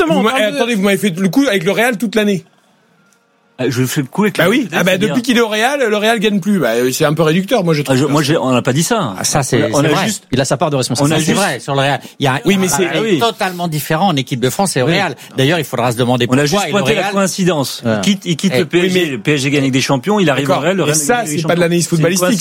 justement. Attendez, vous m'avez fait le coup avec le Real toute l'année. Je fais le coup avec oui. Depuis qu'il est au Real, le Real gagne plus. C'est un peu réducteur, moi je trouve. On n'a pas dit ça. Ça c'est vrai. Il a sa part de responsabilité. C'est vrai sur le Real. Mais c'est totalement différent en équipe de France et au Real. D'ailleurs, il faudra se demander pourquoi. On a juste pointé la coïncidence. Il quitte le PSG. Le PSG gagne avec des champions. Il arrive au Real. Le Real. Ça, c'est pas de l'analyse footballistique.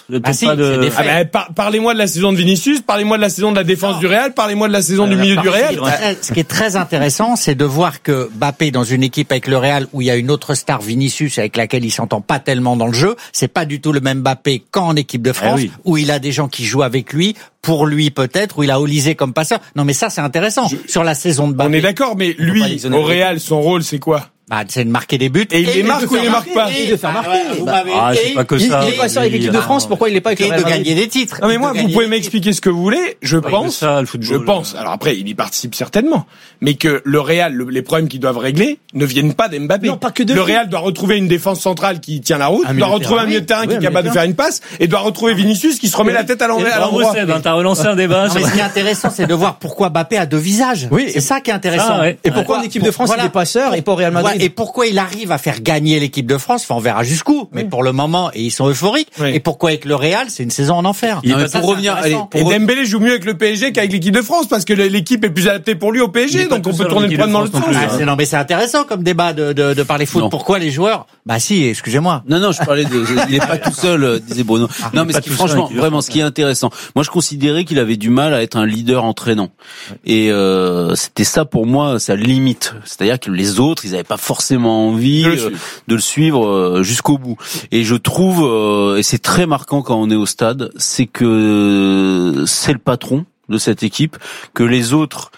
Parlez-moi de la saison de Vinicius. Parlez-moi de la saison de la défense du Real. Parlez-moi de la saison du milieu du Real. Ce qui est très intéressant, c'est de voir que Mbappé dans une équipe avec le Real où il y a une autre star, Vinicius, avec laquelle il s'entend pas tellement dans le jeu, c'est pas du tout le même Mbappé qu'en équipe de France, où il a des gens qui jouent avec lui, pour lui peut-être, où il a Olysée comme passeur. Non mais ça c'est intéressant. Sur la saison de Mbappé. On est d'accord, mais lui, au Real, son rôle c'est quoi ? C'est de marquer des buts. Et il les marque ou il les marque pas? Et de faire marquer. C'est pas que ça. Il est pas sûr avec l'équipe de France, pourquoi il est pas avec le Real de gagner des titres. Non mais moi, vous pouvez m'expliquer ce que vous voulez. Je pense. Alors après, il y participe certainement. Mais que le Real, les problèmes qu'ils doivent régler ne viennent pas d'Mbappé. Non, pas que de le Real doit retrouver une défense centrale qui tient la route, doit retrouver un milieu de terrain qui est capable de faire une passe, et doit retrouver Vinicius qui se remet la tête à l'endroit. T'as relancé un débat. Mais ce qui est intéressant, c'est de voir pourquoi Mbappé a deux visages. Oui. C'est ça qui est intéressant. Et pourquoi en équipe de France il est passeur et pas au Real Madrid? Et pourquoi il arrive à faire gagner l'équipe de France, on verra jusqu'où, mais pour le moment, ils sont euphoriques. Et pourquoi avec le Real, c'est une saison en enfer. Pour revenir, et Dembélé joue mieux avec le PSG qu'avec l'équipe de France, parce que l'équipe est plus adaptée pour lui au PSG, donc on peut tourner le problème dans le sens. Non, mais c'est intéressant comme débat de parler foot. Non. Pourquoi les joueurs? Excusez-moi. Non, je parlais il est pas tout seul, disait Bruno. Non, mais franchement, vraiment, ce qui est intéressant, moi je considérais qu'il avait du mal à être un leader entraînant. Et c'était ça pour moi, sa limite. C'est-à-dire que les autres, ils avaient pas forcément envie de le suivre jusqu'au bout. Et je trouve, et c'est très marquant quand on est au stade, c'est que c'est le patron de cette équipe, que les autres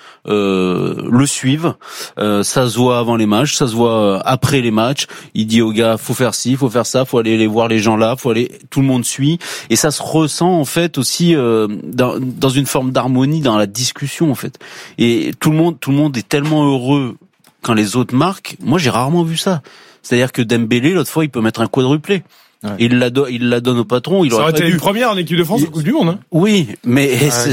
le suivent. Ça se voit avant les matchs, ça se voit après les matchs. Il dit aux gars, faut faire ci, faut faire ça, faut aller voir les gens là, tout le monde suit. Et ça se ressent en fait aussi dans une forme d'harmonie dans la discussion en fait. Et tout le monde est tellement heureux quand les autres marquent. Moi, j'ai rarement vu ça. C'est-à-dire que Dembélé, l'autre fois, il peut mettre un quadruplé. Ouais. Il la donne au patron. Il ça aurait été une première en équipe de France au Coupe du Monde. Hein. Oui, mais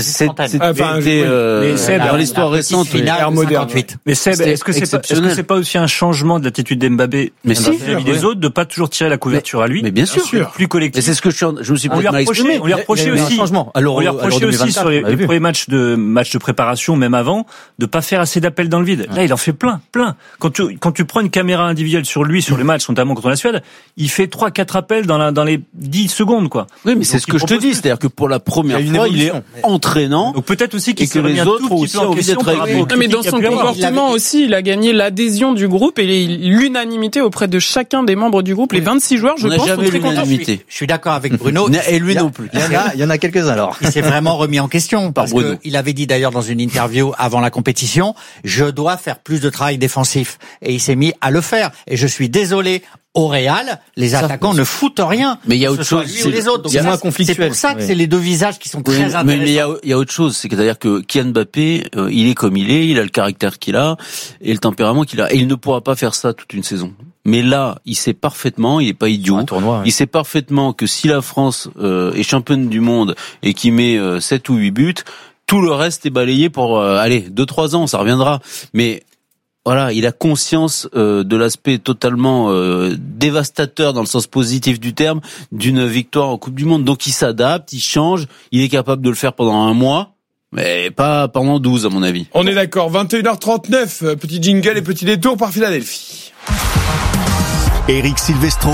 dans l'histoire récente, l'ère moderne. Mais Seb, est-ce que c'est pas aussi un changement de l'attitude d'Mbappé vis-à-vis des autres, de pas toujours tirer la couverture à lui? Mais bien sûr, plus collectif. Et c'est ce que je me suis on lui reprochait aussi sur les premiers matchs de préparation, même avant, de pas faire assez d'appels dans le vide. Là, il en fait plein. Quand tu prends une caméra individuelle sur lui, sur les matchs, notamment contre la Suède, il fait 3-4 appels dans les 10 secondes, quoi. Oui, mais c'est ce que je te dis, c'est-à-dire que pour la première fois, il est entraînant. Donc peut-être aussi qu'il que les autres ont aussi envie d'être avec. Mais dans son comportement aussi, il a gagné l'adhésion du groupe et l'unanimité auprès de chacun des membres du groupe. Les 26 joueurs, je pense, sont très contents. Je suis d'accord avec Bruno. Et lui non plus. Il y en a quelques-uns alors. Il s'est vraiment remis en question parce qu'il avait dit d'ailleurs dans une interview avant la compétition, je dois faire plus de travail défensif. Et il s'est mis à le faire. Et je suis désolé. Au Real, les attaquants ne foutent rien. Mais il y a autre chose. Lui ou les autres. C'est moins conflictuel. C'est pour ça que c'est les deux visages qui sont très intéressants. Mais il y a autre chose. C'est-à-dire que Kylian Mbappé, il est comme il est, il a le caractère qu'il a et le tempérament qu'il a. Et il ne pourra pas faire ça toute une saison. Mais là, il sait parfaitement, il est pas idiot. Il sait parfaitement que si la France est championne du monde et qu'il met 7 ou 8 buts, tout le reste est balayé pour 2-3 ans, ça reviendra. Mais voilà, il a conscience de l'aspect totalement dévastateur dans le sens positif du terme d'une victoire en Coupe du Monde. Donc il s'adapte, il change, il est capable de le faire pendant un mois, mais pas pendant 12 à mon avis. On est d'accord, 21h39, petit jingle et petit détour par Philadelphie. Eric Silvestro.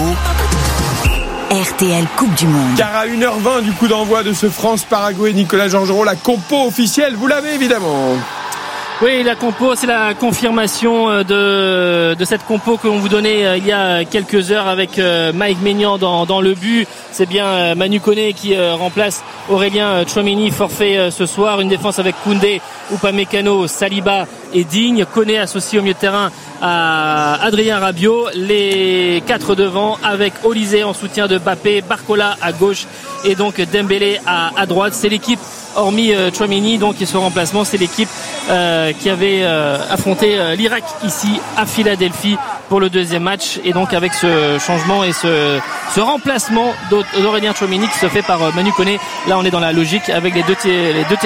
RTL Coupe du Monde. Car à 1h20 du coup d'envoi de ce France-Paraguay, Nicolas Georgerot, la compo officielle, vous l'avez évidemment. Oui, la compo, c'est la confirmation de cette compo que l'on vous donnait il y a quelques heures avec Mike Maignan dans le but. C'est bien Manu Koné qui remplace Aurélien Tchouaméni, forfait ce soir. Une défense avec Koundé, Upamecano, Saliba et Digne. Koné associé au milieu de terrain à Adrien Rabiot. Les 4 devant avec Olysée en soutien de Mbappé, Barcola à gauche et donc Dembélé à droite. C'est l'équipe, hormis Tchouaméni, donc son remplacement, c'est l'équipe qui avait affronté l'Irak ici à Philadelphie pour le deuxième match. Et donc avec ce changement et ce remplacement d'Aurélien Tchouaméni qui se fait par Manu Koné, là on est dans la logique avec les deux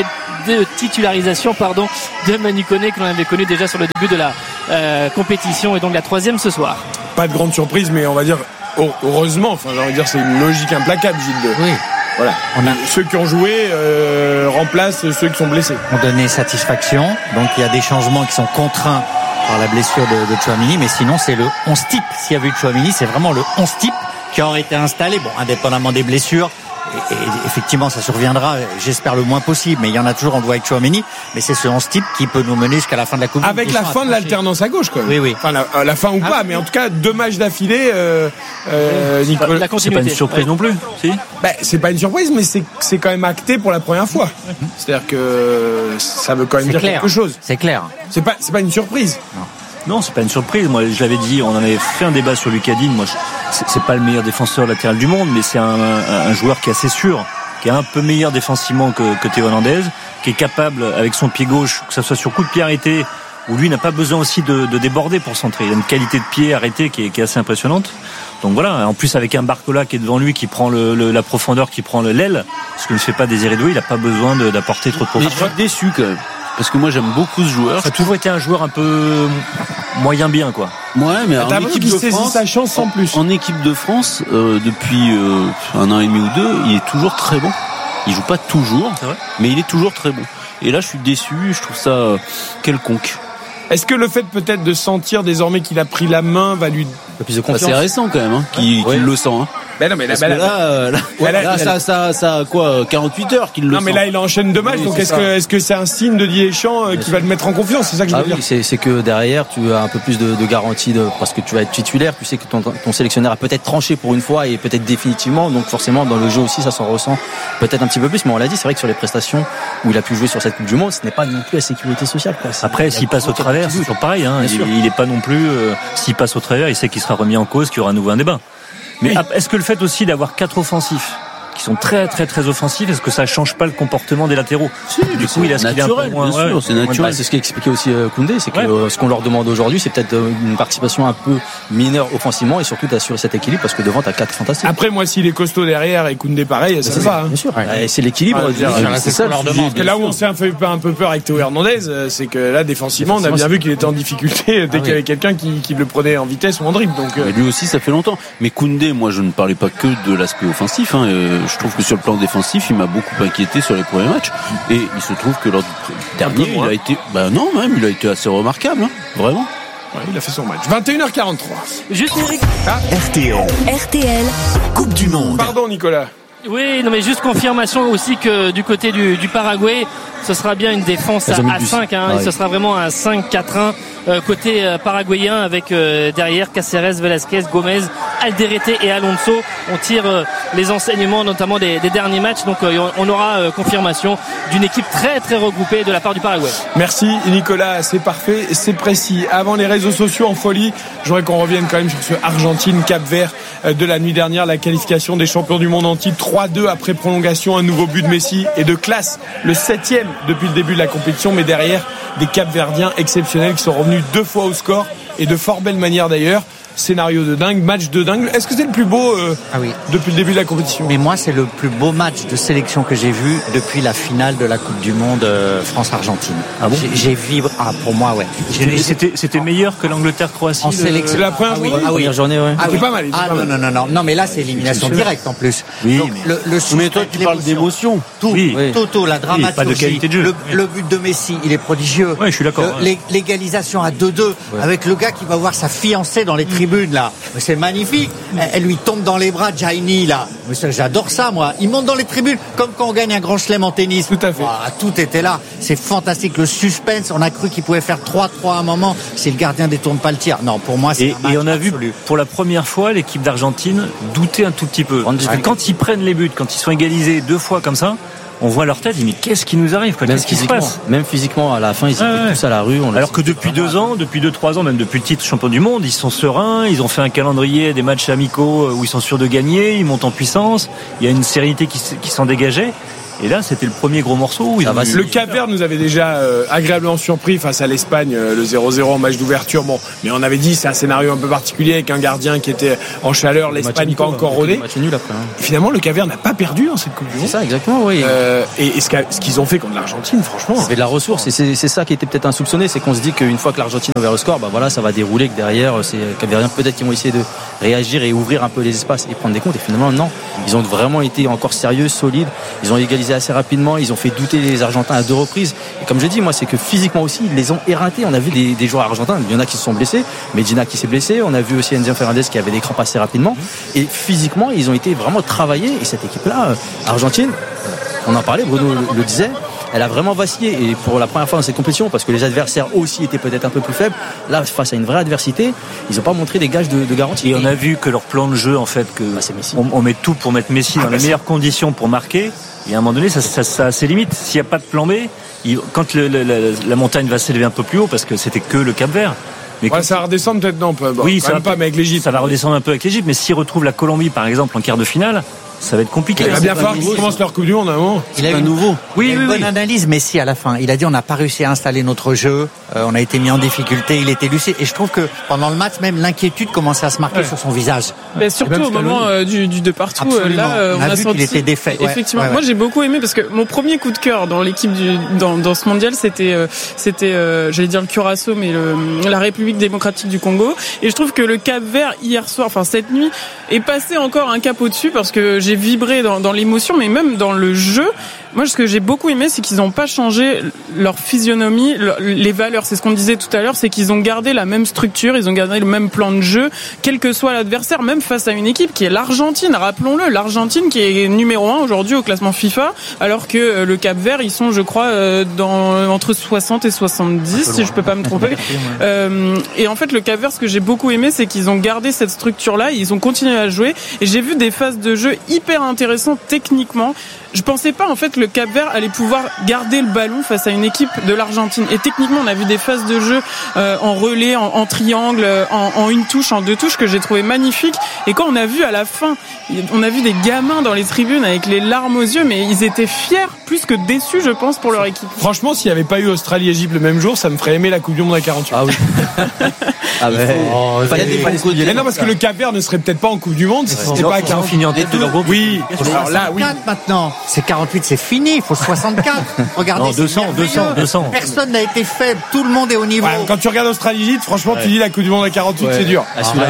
de titularisation de Manu Koné, que l'on avait connu déjà sur le début de la compétition, et donc la 3e ce soir. Pas de grande surprise, mais on va dire heureusement, enfin j'ai envie de dire c'est une logique implacable, Gilles. Oui. Voilà. Ceux qui ont joué remplacent ceux qui sont blessés. On donnait satisfaction, donc il y a des changements qui sont contraints par la blessure de Tchouaméni, mais sinon c'est le 11 type. S'il y avait eu Tchouaméni, c'est vraiment le 11 type qui aurait été installé, indépendamment des blessures. Et effectivement, ça surviendra, j'espère le moins possible, mais il y en a toujours, on le voit avec Tchouaméni, mais c'est ce 11 type qui peut nous mener jusqu'à la fin de la Coupe. Avec la fin de l'alternance à gauche, quand même. Oui. Enfin, la fin ou pas, mais en tout cas, 2 matchs d'affilée, Nicolas. C'est pas une surprise non plus, si? C'est pas une surprise, mais c'est quand même acté pour la première fois. C'est-à-dire que ça veut quand même dire quelque chose. C'est clair. C'est pas une surprise. Non, c'est pas une surprise. Moi, je l'avais dit, on en avait fait un débat sur Lucas Digne. Moi, c'est pas le meilleur défenseur latéral du monde, mais c'est un joueur qui est assez sûr, qui est un peu meilleur défensivement que Théo Hernandez, qui est capable, avec son pied gauche, que ça soit sur coup de pied arrêté, où lui n'a pas besoin aussi de déborder pour centrer. Il a une qualité de pied arrêté qui est assez impressionnante. Donc voilà, en plus avec un Barcola qui est devant lui, qui prend la profondeur, qui prend l'aile, ce que ne fait pas Désiré Doué, il n'a pas besoin d'apporter trop de profondeur. Mais je suis déçu quand même. Parce que moi j'aime beaucoup ce joueur. Ça a toujours été un joueur un peu moyen bien, quoi. Ouais, mais en équipe de France, sa chance sans plus. En équipe de France, depuis 1 an et demi ou 2, il est toujours très bon. Il joue pas toujours, mais il est toujours très bon. Et là, je suis déçu. Je trouve ça quelconque. Est-ce que le fait peut-être de sentir désormais qu'il a pris la main va lui plus de confiance? C'est récent quand même, qu'il le sent. Ben non, mais ça a quoi 48 heures qu'il le sent. Non, mais là il enchaîne 2 matchs, donc est-ce que c'est un signe de Didier Deschamps qui va le mettre en confiance? C'est ça que je veux dire. Oui, c'est que derrière tu as un peu plus de garantie parce que tu vas être titulaire, tu sais que ton sélectionneur a peut-être tranché pour une fois et peut-être définitivement, donc forcément dans le jeu aussi ça s'en ressent peut-être un petit peu plus, mais on l'a dit, c'est vrai que sur les prestations où il a pu jouer sur cette Coupe du Monde, ce n'est pas non plus la sécurité sociale, quoi. Après, s'il passe au travers, c'est toujours pareil, hein. Il est pas non plus s'il passe au travers, il sait qu'il sera remis en cause, qu'il y aura à nouveau un débat. Mais est-ce que le fait aussi d'avoir 4 offensifs qui sont très très très offensifs, est-ce que ça change pas le comportement des latéraux? Du coup, il a naturel, bien sûr, c'est naturel. C'est ce qu'expliquait aussi Koundé, c'est que ce qu'on leur demande aujourd'hui, c'est peut-être une participation un peu mineure offensivement et surtout d'assurer cet équilibre parce que devant t'as 4 fantastiques. Après, moi, s'il est costaud derrière et Koundé pareil, ça va. Bien sûr. C'est l'équilibre. C'est ça leur demande. Parce que là où on s'est un peu peur avec Théo Hernandez, c'est que là défensivement, on a bien vu qu'il était en difficulté dès qu'il y avait quelqu'un qui le prenait en vitesse ou en dribble. Donc lui aussi, ça fait longtemps. Mais Koundé, moi, je ne parlais pas que de l'aspect offensif. Je trouve que sur le plan défensif, il m'a beaucoup inquiété sur les premiers matchs. Et il se trouve que lors du dernier, il a été, il a été assez remarquable, vraiment. Ouais, il a fait son match. 21h43. Juste Eric. RTL. Coupe du Monde. Pardon, Nicolas. Oui, non mais juste confirmation aussi que du côté du Paraguay, ce sera bien une défense à 5, ce sera vraiment un 5-4-1 côté paraguayen avec derrière Cáceres, Velasquez, Gomez, Alderete et Alonso. On tire les enseignements notamment des derniers matchs, donc on aura confirmation d'une équipe très très regroupée de la part du Paraguay. Merci Nicolas, c'est parfait, c'est précis. Avant les réseaux sociaux en folie, je voudrais qu'on revienne quand même sur ce Argentine-Cap-Vert de la nuit dernière, la qualification des champions du monde en titre, 3-2 après prolongation, un nouveau but de Messi et de classe, le 7e depuis le début de la compétition, mais derrière des Cap-Verdiens exceptionnels qui sont revenus 2 fois au score et de fort belle manière d'ailleurs. Scénario de dingue, match de dingue. Est-ce que c'est le plus beau depuis le début de la compétition? Mais moi, c'est le plus beau match de sélection que j'ai vu depuis la finale de la Coupe du Monde France-Argentine. Ah bon? J'ai vibré. Pour moi, ouais. C'était meilleur que l'Angleterre-Croatie en sélection. La première journée, ouais. C'est pas mal. Non, mais là, c'est élimination directe en plus. Oui. Donc, mais toi, tu parles d'émotion. Tout, la dramaturgie. Pas de qualité de jeu. Le but de Messi, il est prodigieux. Ouais, je suis d'accord. L'égalisation à 2-2 avec le gars qui va voir sa fiancée dans les tribunes là, c'est magnifique. Elle lui tombe dans les bras, Jaini là. J'adore ça moi. Il monte dans les tribunes comme quand on gagne un grand chelem en tennis. Tout à fait. Tout était là. C'est fantastique. Le suspense. On a cru qu'il pouvait faire 3-3 à un moment. Si le gardien détourne pas le tir. Non, pour moi c'est. Et on a vu pour la première fois l'équipe d'Argentine douter un tout petit peu. Quand ils prennent les buts, quand ils sont égalisés 2 fois comme ça, on voit leur tête, mais qu'est-ce qui nous arrive, qu'est-ce qui se passe? Même physiquement, à la fin, ils étaient tous à la rue. Alors que depuis 2 ans, depuis 2-3 ans, même depuis le titre champion du monde, ils sont sereins, ils ont fait un calendrier, des matchs amicaux où ils sont sûrs de gagner, ils montent en puissance, il y a une sérénité qui s'en dégageait. Et là, c'était le premier gros morceau. Le Cap-Vert nous avait déjà agréablement surpris face à l'Espagne, le 0-0 en match d'ouverture. Bon, mais on avait dit c'est un scénario un peu particulier avec un gardien qui était en chaleur, l'Espagne pas encore rodée. Finalement, le Cap-Vert n'a pas perdu dans cette Coupe du Monde. C'est ça, exactement, oui. Et ce qu'ils ont fait contre l'Argentine, franchement. C'est de la ressource, et c'est ça qui était peut-être insoupçonné, c'est qu'on se dit qu'une fois que l'Argentine a ouvert le score, ça va dérouler, que derrière, c'est Cap-Verdiens peut-être qui vont essayer de réagir et ouvrir un peu les espaces et prendre des comptes. Et finalement, non. Ils ont vraiment été encore sérieux, solides. Ils ont égalisé assez rapidement. Ils ont fait douter les Argentins à 2 reprises. Et comme je dis, moi, c'est que physiquement aussi, ils les ont éreintés. On a vu des joueurs argentins. Il y en a qui se sont blessés. Medina qui s'est blessé. On a vu aussi Enzo Fernandez qui avait des crampes assez rapidement. Et physiquement, ils ont été vraiment travaillés. Et cette équipe-là, Argentine, on en parlait, Bruno le disait, elle a vraiment vacillé, et pour la première fois dans cette compétition, parce que les adversaires aussi étaient peut-être un peu plus faibles. Là, face à une vraie adversité, ils n'ont pas montré des gages de garantie. Et on a vu que leur plan de jeu, en fait, c'est Messi. On met tout pour mettre Messi dans les meilleures conditions pour marquer. Et à un moment donné, ça a ses limites. S'il n'y a pas de plan B, quand la montagne va s'élever un peu plus haut, parce que c'était que le Cap-Vert. Mais ça va redescendre peut-être, non? Oui, ça va pas, mais avec l'Égypte. Ça va redescendre un peu avec l'Égypte, mais s'ils retrouvent la Colombie, par exemple, en quart de finale, ça va être compliqué. Il va bien falloir qu'ils commencent leur Coupe du Monde avant. Il a eu nouveau. Oui, une bonne analyse, Messi à la fin. Il a dit on n'a pas réussi à installer notre jeu, on a été mis en difficulté, il était lucide. Et je trouve que pendant le match, même l'inquiétude commençait à se marquer sur son visage. Mais surtout au moment du de partout. Absolument. Là, on a vu qu'il était défait. Effectivement. Moi, j'ai beaucoup aimé parce que mon premier coup de cœur dans l'équipe dans ce mondial, c'était j'allais dire le Curaçao, mais la République démocratique du Congo. Et je trouve que le Cap-Vert hier soir, cette nuit, est passé encore un cap au-dessus parce que j'ai vibré dans l'émotion, mais même dans le jeu. Moi, ce que j'ai beaucoup aimé, c'est qu'ils n'ont pas changé leur physionomie, les valeurs. C'est ce qu'on disait tout à l'heure, c'est qu'ils ont gardé la même structure, ils ont gardé le même plan de jeu, quel que soit l'adversaire, même face à une équipe qui est l'Argentine. Rappelons-le, l'Argentine qui est numéro 1 aujourd'hui au classement FIFA, alors que le Cap-Vert, ils sont, je crois, entre 60 et 70, si je peux pas me tromper. Et en fait, le Cap-Vert, ce que j'ai beaucoup aimé, c'est qu'ils ont gardé cette structure-là, ils ont continué à jouer, et j'ai vu des phases de jeu hyper intéressantes techniquement. Je pensais pas en fait que le Cap-Vert allait pouvoir garder le ballon face à une équipe de l'Argentine. Et techniquement, on a vu des phases de jeu en relais, en triangle, en une touche, en 2 touches que j'ai trouvé magnifiques. Et quand on a vu à la fin, on a vu des gamins dans les tribunes avec les larmes aux yeux, mais ils étaient fiers, plus que déçus, je pense, pour leur équipe. Franchement, s'il n'y avait pas eu Australie-Égypte le même jour, ça me ferait aimer la Coupe du Monde à 48. Ah oui. Non, parce que le Cap-Vert ne serait peut-être pas en Coupe du Monde si c'était pas à 48. Fini en tête de leur groupe. Oui. Alors là, oui. Maintenant, c'est 48, c'est fini. Il faut 64. Regardez. Non, 200. Personne n'a été faible. Tout le monde est au niveau. Ouais, quand tu regardes Australie-Égypte, franchement, tu dis la Coupe du Monde à 48, c'est dur.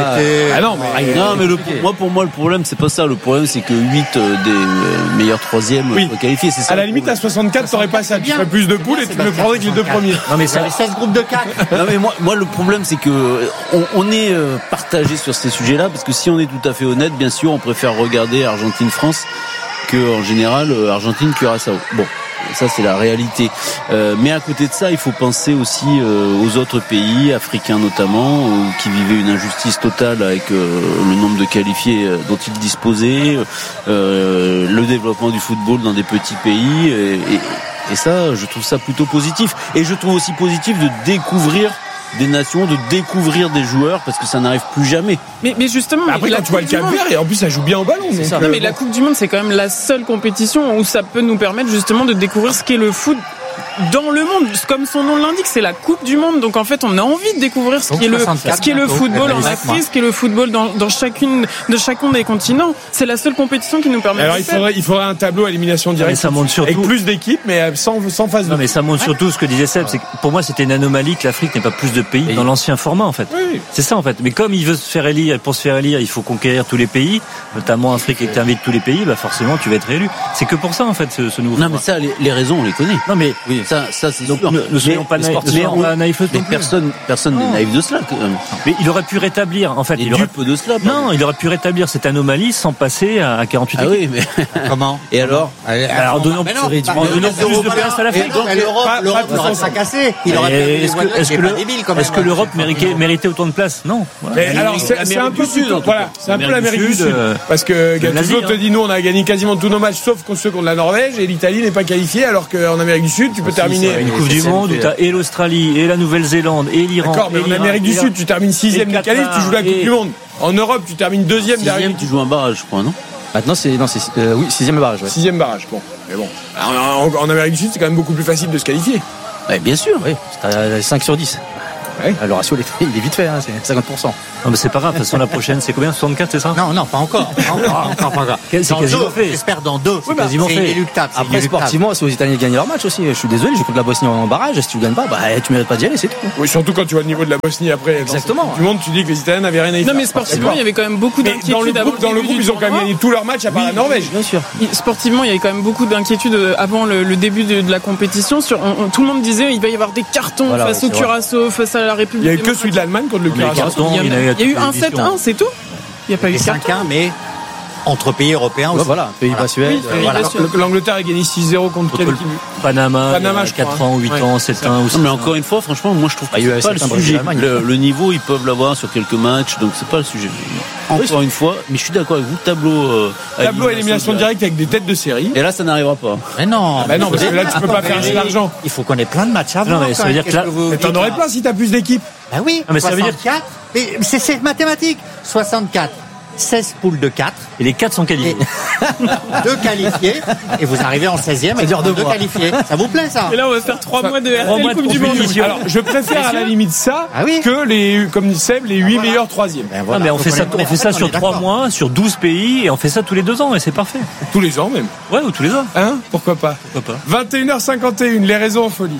Pour moi, le problème, c'est pas ça. Le problème, c'est que 8 des meilleurs troisièmes sont qualifiés. C'est ça. À la limite, à 64, t'aurais pas ça. Tu ferais plus de poules et tu ne prendrais que les 2 premiers. Non, mais ça avait 16 groupes de 4. Non, mais moi, le problème, c'est que on est partagé sur ces sujets-là, parce que si on est tout à fait honnête, bien sûr, on préfère regarder Argentine-France que, en général, Argentine-Curaçao. Bon. Ça, c'est la réalité. Mais à côté de ça, il faut penser aussi aux autres pays, africains notamment, qui vivaient une injustice totale avec le nombre de qualifiés dont ils disposaient, le développement du football dans des petits pays. Et ça, je trouve ça plutôt positif. Et je trouve aussi positif de découvrir des nations, de découvrir des joueurs, parce que ça n'arrive plus jamais. Mais justement, après quand tu vois le Cap-Vert, et en plus ça joue bien au ballon. C'est ça. Non, mais la Coupe du Monde, c'est quand même la seule compétition où ça peut nous permettre justement de découvrir ce qu'est le foot dans le monde, comme son nom l'indique, c'est la Coupe du Monde. Donc en fait, on a envie de découvrir ce qui est le football en Afrique, ce qui est le football dans chacun des continents. C'est la seule compétition qui nous permet. Alors il faudrait un tableau à élimination directe. Ça montre surtout avec plus d'équipes, mais sans phase. Non, mais ça montre surtout ce que disait Seb. C'est que pour moi, c'était une anomalie que l'Afrique n'ait pas plus de pays dans l'ancien format, en fait. Oui. C'est ça, en fait. Mais comme il veut se faire élire, pour se faire élire, il faut conquérir tous les pays, notamment Afrique, et que tu invites tous les pays, forcément, tu vas être réélu. C'est que pour ça, en fait, ce nouveau format. Non, mais ça, les raisons, on les connaît. Non, mais oui. Ça c'est donc, sûr. Ne soyons pas naïfs. Mais personne n'est naïf de cela. Mais il aurait pu rétablir, en fait. Il dupe de cela. Non, il aurait pu rétablir cette anomalie sans passer à 48 équipes. Oui, mais comment? Et alors donnons plus de place à l'Afrique. L'Europe n'aurait pas cassé. Est-ce que l'Europe méritait autant de place? Non. Alors c'est un peu sud. Voilà, c'est un peu l'Amérique du Sud. Parce que Gattuso te dit nous on a gagné quasiment tous nos matchs sauf ceux contre la Norvège, et l'Italie n'est pas qualifiée, alors qu'en Amérique du Sud tu peux terminer une Coupe du Monde où tu as et l'Australie et la Nouvelle-Zélande et l'Iran. D'accord, mais en Amérique du Sud, tu termines 6e du qualif, tu joues la Coupe du Monde. En Europe, tu termines 2e derrière. Tu joues un barrage, je crois, non? Maintenant, c'est 6e barrage. Ouais. 6e barrage, bon. Mais bon, alors, en Amérique du Sud, c'est quand même beaucoup plus facile de se qualifier. Ouais, bien sûr. Oui, c'est 5 sur 10. Ouais. Le ratio, il est vite fait, hein, c'est 50%. Non, mais c'est pas grave, de toute façon, la prochaine, c'est combien? 64, c'est ça? Non, pas encore. C'est quasiment fait. J'espère dans 2. C'est quasiment fait. Inéluctable. Après, sportivement, c'est aux Italiens de gagner leur match aussi. Je suis désolé, je contre la Bosnie en barrage. Si tu gagnes pas, tu mérites pas d'y aller, c'est tout. Oui, surtout quand tu vois le niveau de la Bosnie après. Exactement. Du monde, tu dis que les Italiens n'avaient rien à y faire. Non, mais sportivement, il y avait quand même beaucoup d'inquiétudes. Dans le groupe, ils ont quand même gagné tous leurs matchs à part la Norvège. Bien sûr. Sportivement, il y avait quand même beaucoup d'inquiétudes avant le début de la compétition. Tout le monde disait il va y avoir des cartons face au Curaçao, face à la République. Il y a que celui de l'Allemagne contre le Curaçao. Il y a eu un 7-1, c'est tout. Il n'y a pas eu 5-1, mais entre pays européens aussi. Voilà, Pays-Bas, Suède. L'Angleterre a gagné 6-0 contre quelle équipe? Panama, 4 ans, 8 ans, 7 ans aussi. Mais encore une fois, franchement, moi je trouve que c'est pas le sujet. Le niveau, ils peuvent l'avoir sur quelques matchs, donc c'est pas le sujet. Encore une fois, mais je suis d'accord avec vous, tableau élimination directe avec des têtes de série. Et là, ça n'arrivera pas. Mais non. Non, parce que là, tu peux pas faire de l'argent. Il faut qu'on ait plein de matchs avant. Non, mais ça veut dire que là, mais t'en aurais plein si t'as plus d'équipes. Bah oui. Mais ça veut dire 64. Mais c'est mathématique. 64. 16 poules de 4. Et les 4 sont qualifiés. 2 qualifiés. Et vous arrivez en 16e et 2 qualifiés. Ça vous plaît, ça? Et là, on va faire 3 mois de RTL Coupe du Monde. Alors, je préfère à la limite ça que comme dit Seb, les 8 meilleurs 3e. Non, mais on fait ça sur 3 mois, sur 12 pays, et on fait ça tous les 2 ans, et c'est parfait. Tous les ans, même. Ouais, ou tous les ans. Hein? Pourquoi pas? 21h51, les réseaux en folie.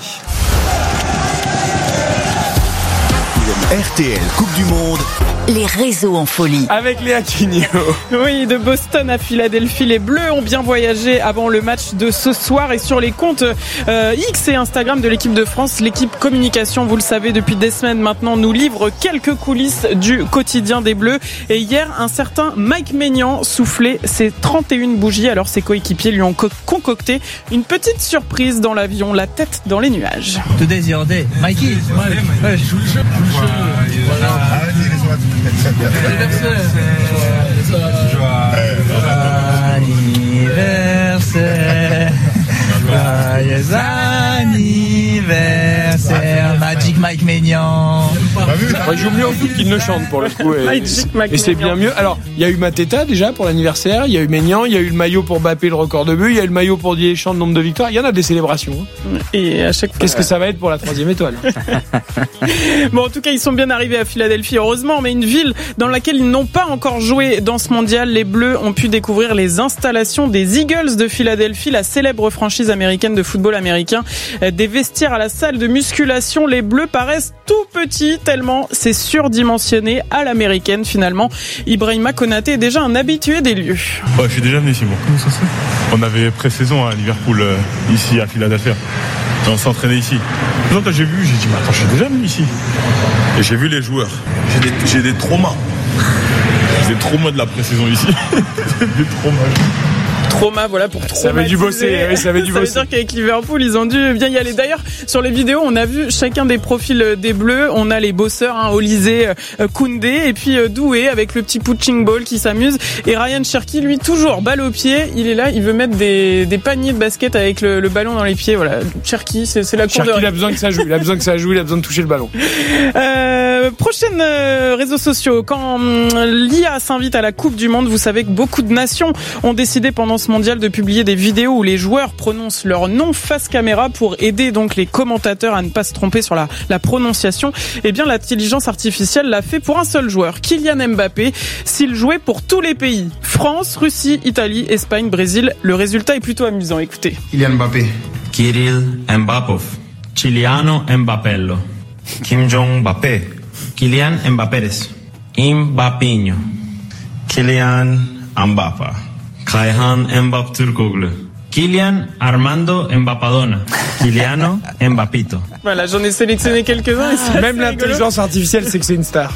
RTL Coupe du Monde. Les réseaux en folie. Avec Léa Quigno. Oui, de Boston à Philadelphie, les Bleus ont bien voyagé avant le match de ce soir. Et sur les comptes X et Instagram de l'équipe de France, l'équipe communication, vous le savez, depuis des semaines maintenant, nous livre quelques coulisses du quotidien des Bleus. Et hier, un certain Mike Maignan soufflait ses 31 bougies. Alors ses coéquipiers lui ont concocté une petite surprise dans l'avion, la tête dans les nuages. Today's your day. Mikey. Ouais. Joyeux anniversaire, Magic Mike Maignan. Il joue mieux au foot qu'il ne chante pour le coup. Et c'est bien mieux. Alors, il y a eu Mateta déjà pour l'anniversaire, il y a eu Maignan, il y a eu le maillot pour Mbappé, le record de but, il y a eu le maillot pour Didier Deschamps, le nombre de victoires. Il y en a des célébrations. Et à chaque fois. Qu'est-ce que ça va être pour la 3e étoile? Bon, en tout cas, ils sont bien arrivés à Philadelphie, heureusement, mais une ville dans laquelle ils n'ont pas encore joué dans ce mondial. Les Bleus ont pu découvrir les installations des Eagles de Philadelphie, la célèbre franchise américaine de football américain. Des vestiaires à la salle de musculation, les Bleus paraissent tout petits tellement c'est surdimensionné à l'américaine finalement. Ibrahima Konaté est déjà un habitué des lieux. Ouais, je suis déjà venu ici, moi. Comment ça se fait? On avait pré-saison à Liverpool, ici à Philadelphie. Et on s'entraînait ici. Quand j'ai vu, j'ai dit, mais attends, je suis déjà venu ici. Et j'ai vu les joueurs. J'ai des traumas. J'ai des traumas de la pré-saison ici. Des traumas. Trauma, voilà, pour traumatiser. Ça avait dû bosser, oui, ça avait dû bosser. Ça veut dire qu'avec Liverpool, ils ont dû bien y aller. D'ailleurs, sur les vidéos, on a vu chacun des profils des Bleus. On a les bosseurs, Olysée, Koundé, et puis Doué avec le petit punching ball qui s'amuse. Et Ryan Cherki, lui, toujours balle au pied. Il est là, il veut mettre des paniers de basket avec le ballon dans les pieds. Voilà, Cherki, c'est la cour de Cherki, il a besoin que ça joue. Il a besoin que ça joue. Il a besoin de toucher le ballon. Prochaine réseaux sociaux. Quand l'IA s'invite à la Coupe du Monde, vous savez que beaucoup de nations ont décidé pendant ce mondial de publier des vidéos où les joueurs prononcent leur nom face caméra pour aider donc les commentateurs à ne pas se tromper sur la prononciation. Eh bien, l'intelligence artificielle l'a fait pour un seul joueur, Kylian Mbappé, s'il jouait pour tous les pays. France, Russie, Italie, Espagne, Brésil. Le résultat est plutôt amusant. Écoutez. Kylian Mbappé. Kirill Mbappov. Ciliano Mbappello. Kim Jong Mbappé. Kylian Mbappérez. Mbappinho. Kylian Mbappa. Kayhan Mbappturkoglu. Kylian Armando Mbappadona. Kyliano Mbappito. Voilà, j'en ai sélectionné quelques-uns. Et même l'intelligence artificielle sait que c'est une star.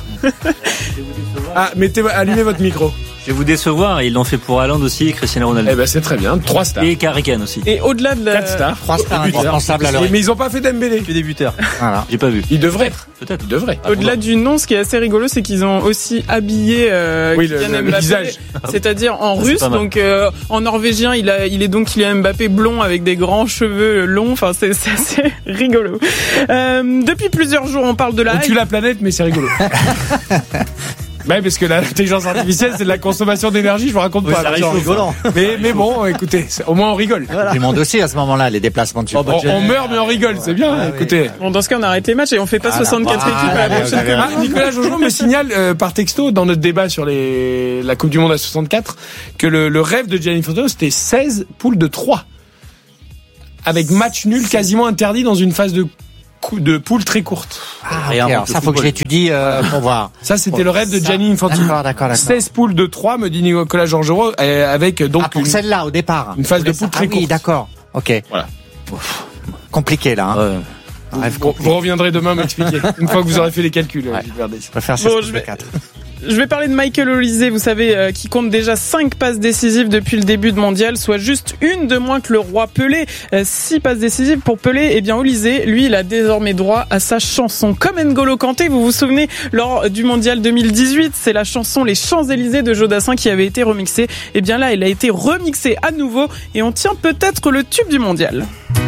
Allumez votre micro. Je vais vous décevoir, ils l'ont fait pour Haaland aussi et Cristiano Ronaldo. Eh ben c'est très bien, 3 stars. Et Harry Kane aussi. Et au-delà de 4 stars. 3 stars indispensables à l'heure. Mais ils n'ont pas fait Dembélé. Que des buteurs. Voilà. J'ai pas vu. Ils devraient. Peut-être. Ils devraient. Au-delà du nom, ce qui est assez rigolo, c'est qu'ils ont aussi habillé Kylian Mbappé, visage. C'est-à-dire en russe. Donc en norvégien, il est donc Kylian Mbappé blond avec des grands cheveux longs. Enfin, c'est assez rigolo. Depuis plusieurs jours, on parle de la. On tue la planète, mais c'est rigolo. Ouais, parce que l'intelligence artificielle, c'est de la consommation d'énergie, je vous raconte pas. Ça arrive rigolant. Mais bon, écoutez, au moins on rigole. Voilà. Du monde aussi à ce moment-là, les déplacements de support. On meurt, mais on rigole, c'est bien, écoutez. Bon, dans ce cas, on arrête les matchs et on fait pas 64 équipes à la prochaine. Nicolas Jojon me signale par texto, dans notre débat sur la Coupe du Monde à 64, que le rêve de Gianni Infantino, c'était 16 poules de 3. Avec match nul quasiment interdit dans une phase de poule très courte. Alors, ça faut que j'étudie pour voir. Ça c'était le rêve de Gianni Infantino. D'accord. 16 poules de 3 me dit Nicolas Georgerot avec donc pour celle-là au départ. Une phase de poule très courte. Oui, d'accord. OK. Voilà. Compliqué là. Hein. Vous reviendrez demain m'expliquer une fois que vous aurez fait les calculs. Je vais faire 4. Je vais parler de Michael Olise, vous savez, qui compte déjà 5 passes décisives depuis le début de mondial, soit juste une de moins que le roi Pelé. 6 passes décisives pour Pelé. Eh bien, Olise, lui, il a désormais droit à sa chanson. Comme N'Golo Kanté, vous vous souvenez, lors du mondial 2018, c'est la chanson Les Champs-Élysées de Jodassin qui avait été remixée. Eh bien là, elle a été remixée à nouveau et on tient peut-être le tube du mondial.